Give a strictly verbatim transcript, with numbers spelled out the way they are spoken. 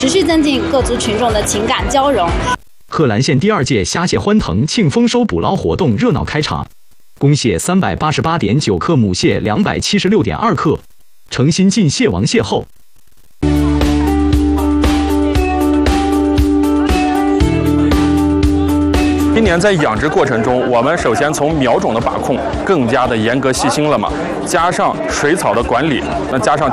持续增进各族群众的情感交融。 贺兰县第二届虾蟹欢腾庆丰收捕捞活动热闹开场，公蟹三百八十八点九克，母蟹两百七十六点二克，诚心进蟹王邂逅。 今年在养殖过程中，我们首先从苗种的把控更加的严格细心了嘛，加上水草的管理，那加上